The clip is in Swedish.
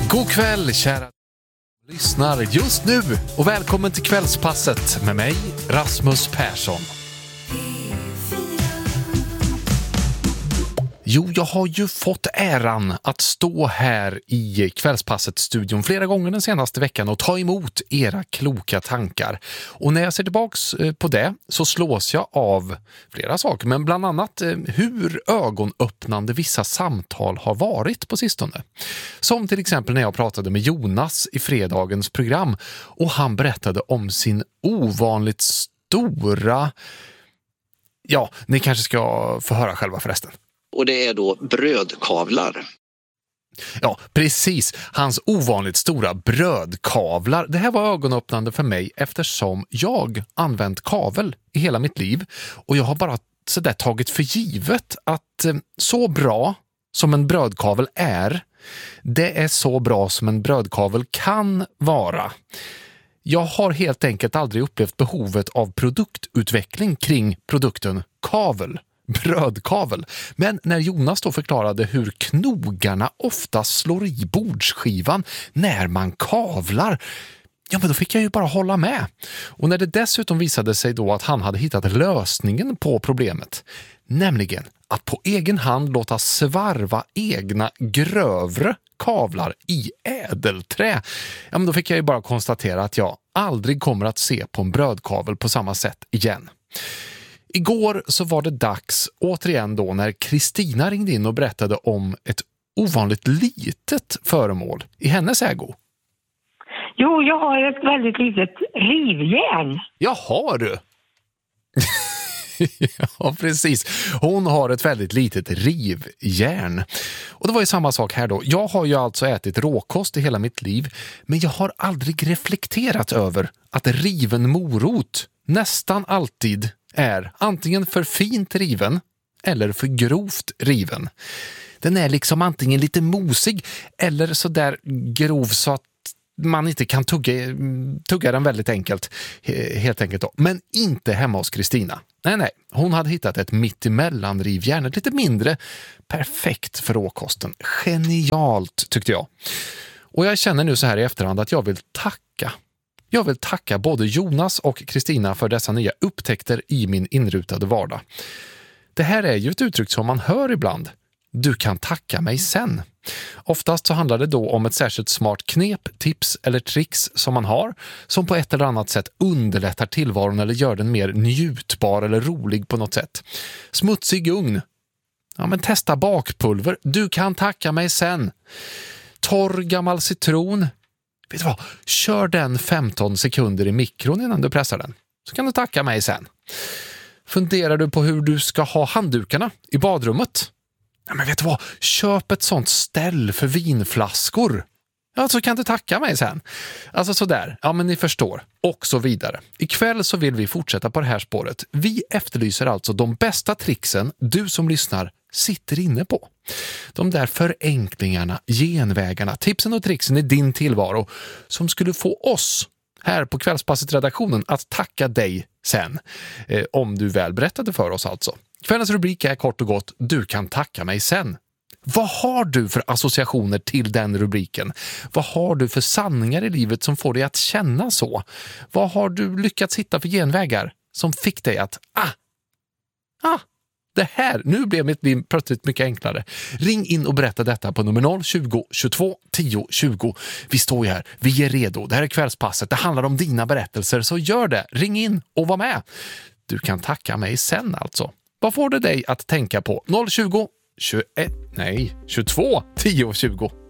God kväll, kära lyssnar just nu och välkommen till Kvällspasset med mig, Rasmus Persson. Jo, jag har ju fått äran att stå här i Kvällspasset-studion flera gånger den senaste veckan och ta emot era kloka tankar. Och när jag ser tillbaks på det så slås jag av flera saker, men bland annat hur ögonöppnande vissa samtal har varit på sistone. Som till exempel när jag pratade med Jonas i fredagens program och han berättade om sin ovanligt stora... Ja, ni kanske ska få höra själva förresten. Och det är då brödkavlar. Ja, precis. Hans ovanligt stora brödkavlar. Det här var ögonöppnande för mig eftersom jag använt kavel i hela mitt liv. Och jag har bara så där tagit för givet att så bra som en brödkavel är, det är så bra som en brödkavel kan vara. Jag har helt enkelt aldrig upplevt behovet av produktutveckling kring produkten kavel. Brödkavel. Men när Jonas då förklarade hur knogarna ofta slår i bordsskivan när man kavlar, ja men då fick jag ju bara hålla med. Och när det dessutom visade sig då att han hade hittat lösningen på problemet, nämligen att på egen hand låta svarva egna grövre kavlar i ädelträ, ja men då fick jag ju bara konstatera att jag aldrig kommer att se på en brödkavel på samma sätt igen. Igår så var det dags återigen då när Kristina ringde in och berättade om ett ovanligt litet föremål i hennes ägo. Jo, jag har ett väldigt litet rivjärn. Ja, har du? Ja, precis. Hon har ett väldigt litet rivjärn. Och det var ju samma sak här då. Jag har ju alltså ätit råkost i hela mitt liv, men jag har aldrig reflekterat över att riven morot nästan alltid är antingen för fint riven eller för grovt riven. Den är liksom antingen lite mosig eller så där grov så att man inte kan tugga den väldigt enkelt, helt enkelt då. Men inte hemma hos Kristina. Nej, hon hade hittat ett mittemellan rivjärn, ett lite mindre, perfekt för råkosten. Genialt tyckte jag. Och jag känner nu så här i efterhand att jag vill tacka både Jonas och Kristina för dessa nya upptäckter i min inrutade vardag. Det här är ju ett uttryck som man hör ibland. Du kan tacka mig sen. Oftast så handlar det då om ett särskilt smart knep, tips eller tricks som man har, som på ett eller annat sätt underlättar tillvaron eller gör den mer njutbar eller rolig på något sätt. Smutsig ugn. Ja, men testa bakpulver. Du kan tacka mig sen. Torr gammal citron. Vet du vad? Kör den 15 sekunder i mikron innan du pressar den. Så kan du tacka mig sen. Funderar du på hur du ska ha handdukarna i badrummet? Ja, men vet du vad? Köp ett sånt ställ för vinflaskor. Ja, så kan du tacka mig sen. Alltså sådär. Ja, men ni förstår. Och så vidare. Ikväll så vill vi fortsätta på det här spåret. Vi efterlyser alltså de bästa tricksen du som lyssnar sitter inne på. De där förenklingarna, genvägarna, tipsen och tricksen i din tillvaro som skulle få oss här på Kvällspasset-redaktionen att tacka dig sen. Om du väl berättade för oss alltså. Kvällens rubrik är kort och gott: Du kan tacka mig sen. Vad har du för associationer till den rubriken? Vad har du för sanningar i livet som får dig att känna så? Vad har du lyckats hitta för genvägar som fick dig att det här, nu blev mitt liv plötsligt mycket enklare. Ring in och berätta detta på nummer 020 22 10 20. Vi står ju här, vi är redo. Det här är Kvällspasset, det handlar om dina berättelser, så gör det. Ring in och var med. Du kan tacka mig sen alltså. Vad får det dig att tänka på? 020 22 10 20.